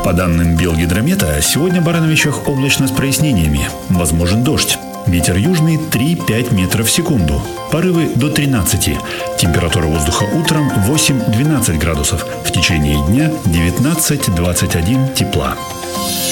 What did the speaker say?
По данным Белгидромета, сегодня в Барановичах облачно с прояснениями. Возможен дождь. Ветер южный 3-5 метров в секунду. Порывы до 13. Температура воздуха утром 8-12 градусов. В течение дня 19-21 тепла.